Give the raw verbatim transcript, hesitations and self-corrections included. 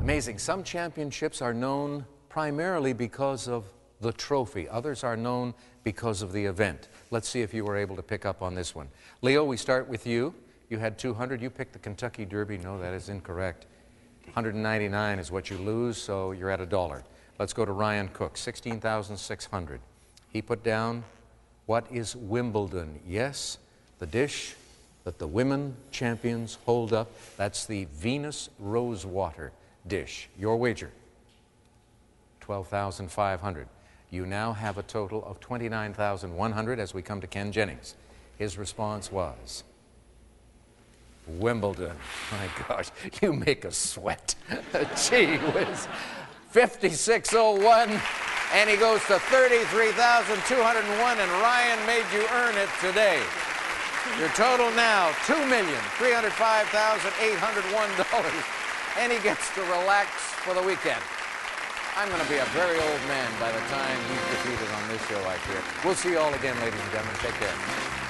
Amazing. Some championships are known primarily because of the trophy. Others are known because of the event. Let's see if you were able to pick up on this one. Leo, we start with you. You had two hundred. You picked the Kentucky Derby. No, that is incorrect. one hundred ninety-nine is what you lose, so you're at a dollar. Let's go to Ryan Cook, sixteen thousand six hundred. He put down, what is Wimbledon? Yes, the dish that the women champions hold up. That's the Venus Rosewater dish. Your wager, twelve thousand five hundred. You now have a total of twenty-nine thousand one hundred as we come to Ken Jennings. His response was Wimbledon. My gosh, you make us sweat. Gee whiz. fifty-six oh one, and he goes to thirty-three thousand two hundred one, and Ryan made you earn it today. Your total now, two million three hundred five thousand eight hundred one dollars, and he gets to relax for the weekend. I'm going to be a very old man by the time he's defeated on this show, I fear. We'll see you all again, ladies and gentlemen. Take care.